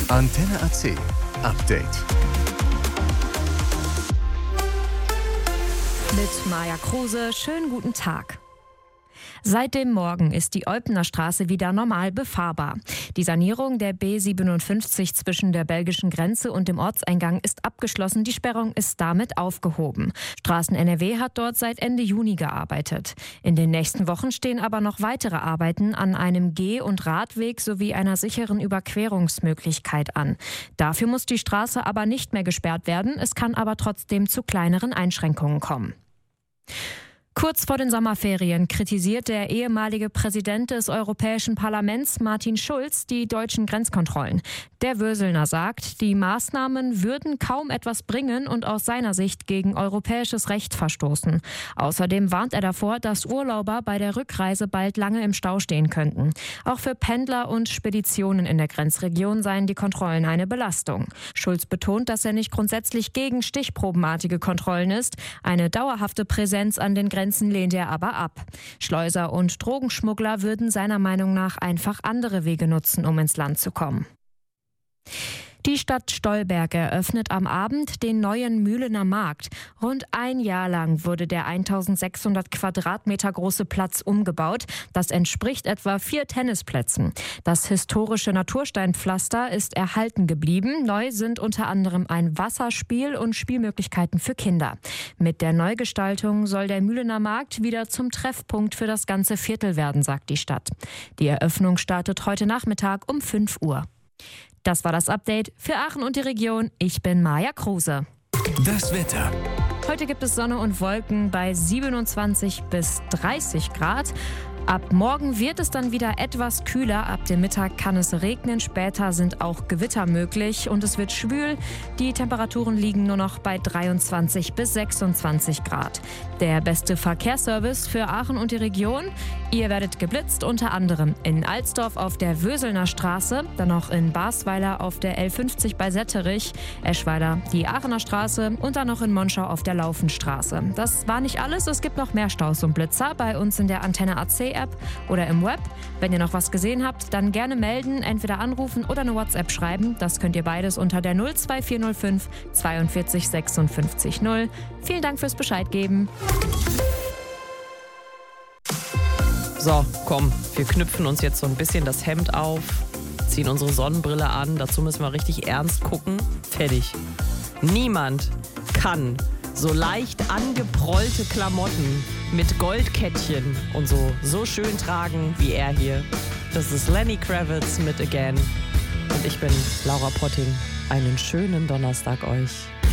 Antenne AC Update. Mit Maja Kruse, schönen guten Tag. Seit dem Morgen ist die Eupener Straße wieder normal befahrbar. Die Sanierung der B57 zwischen der belgischen Grenze und dem Ortseingang ist abgeschlossen. Die Sperrung ist damit aufgehoben. Straßen NRW hat dort seit Ende Juni gearbeitet. In den nächsten Wochen stehen aber noch weitere Arbeiten an einem Geh- und Radweg sowie einer sicheren Überquerungsmöglichkeit an. Dafür muss die Straße aber nicht mehr gesperrt werden. Es kann aber trotzdem zu kleineren Einschränkungen kommen. Kurz vor den Sommerferien kritisiert der ehemalige Präsident des Europäischen Parlaments, Martin Schulz, die deutschen Grenzkontrollen. Der Würselner sagt, die Maßnahmen würden kaum etwas bringen und aus seiner Sicht gegen europäisches Recht verstoßen. Außerdem warnt er davor, dass Urlauber bei der Rückreise bald lange im Stau stehen könnten. Auch für Pendler und Speditionen in der Grenzregion seien die Kontrollen eine Belastung. Schulz betont, dass er nicht grundsätzlich gegen stichprobenartige Kontrollen ist. Eine dauerhafte Präsenz an den Grenzen lehnt er aber ab. Schleuser und Drogenschmuggler würden seiner Meinung nach einfach andere Wege nutzen, um ins Land zu kommen. Die Stadt Stolberg eröffnet am Abend den neuen Mühlener Markt. Rund ein Jahr lang wurde der 1600 Quadratmeter große Platz umgebaut. Das entspricht etwa 4 Tennisplätzen. Das historische Natursteinpflaster ist erhalten geblieben. Neu sind unter anderem ein Wasserspiel und Spielmöglichkeiten für Kinder. Mit der Neugestaltung soll der Mühlener Markt wieder zum Treffpunkt für das ganze Viertel werden, sagt die Stadt. Die Eröffnung startet heute Nachmittag um 5 Uhr. Das war das Update für Aachen und die Region. Ich bin Maja Kruse. Das Wetter. Heute gibt es Sonne und Wolken bei 27 bis 30 Grad. Ab morgen wird es dann wieder etwas kühler. Ab dem Mittag kann es regnen. Später sind auch Gewitter möglich und es wird schwül. Die Temperaturen liegen nur noch bei 23 bis 26 Grad. Der beste Verkehrsservice für Aachen und die Region. Ihr werdet geblitzt, unter anderem in Alsdorf auf der Wöselner Straße, dann noch in Basweiler auf der L50 bei Setterich, Eschweiler die Aachener Straße und dann noch in Monschau auf der Laufenstraße. Das war nicht alles, es gibt noch mehr Staus und Blitzer bei uns in der Antenne AC App oder im Web. Wenn ihr noch was gesehen habt, dann gerne melden, entweder anrufen oder eine WhatsApp schreiben. Das könnt ihr beides unter der 02405 42 56 0. Vielen Dank fürs Bescheid geben. So, komm, wir knüpfen uns jetzt so ein bisschen das Hemd auf, ziehen unsere Sonnenbrille an, dazu müssen wir richtig ernst gucken. Fertig. Niemand kann so leicht angeprollte Klamotten mit Goldkettchen und so schön tragen wie er hier. Das ist Lenny Kravitz mit Again und ich bin Laura Potting. Einen schönen Donnerstag euch.